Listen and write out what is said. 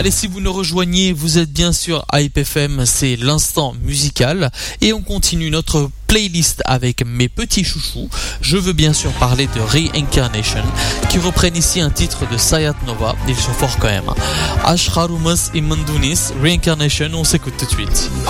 Allez, si vous nous rejoignez, vous êtes bien sûr à Hype FM, c'est l'instant musical et on continue notre playlist avec mes petits chouchous. Je veux bien sûr parler de Reincarnation qui reprennent ici un titre de Sayat Nova. Ils sont forts quand même. Ashrarumas Imandunis, Reincarnation, on s'écoute tout de suite.